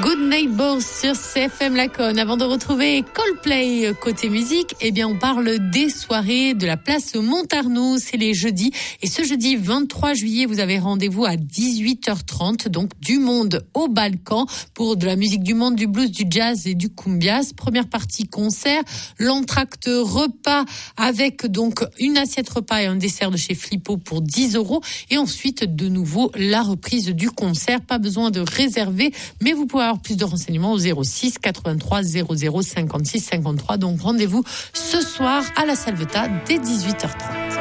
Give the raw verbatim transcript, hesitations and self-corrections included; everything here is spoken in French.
Good Neighbors sur C F M Laconne. Avant de retrouver Coldplay côté musique, eh bien on parle des soirées de la place Montarnoux. C'est les jeudis. Et ce jeudi vingt-trois juillet, vous avez rendez-vous à dix-huit heures trente. Donc du monde au Balkan pour de la musique du monde, du blues, du jazz et du cumbias. Première partie concert, l'entracte repas avec donc une assiette repas et un dessert de chez Flippo pour dix euros. Et ensuite de nouveau la reprise du concert. Pas besoin de réserver, mais vous pouvez avoir plus de renseignements au zéro six quatre-vingt-trois zéro zéro cinquante-six cinquante-trois. Donc rendez-vous ce soir à la Salvetat dès dix-huit heures trente.